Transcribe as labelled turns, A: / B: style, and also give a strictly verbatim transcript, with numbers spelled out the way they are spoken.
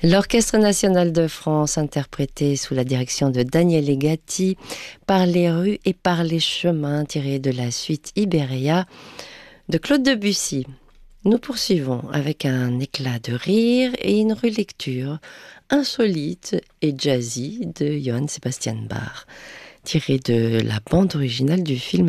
A: L'Orchestre national de France, interprété sous la direction de Daniele Gatti, par les rues et par les chemins, tiré de la suite Iberia de Claude Debussy. Nous poursuivons avec un éclat de rire et une relecture insolite et jazzy de Johann Sebastian Bach, tiré de la bande originale du film